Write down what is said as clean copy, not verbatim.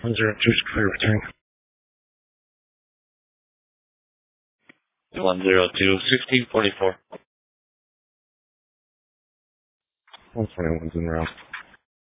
102 is clear, return. 102, 1644. 121's in route.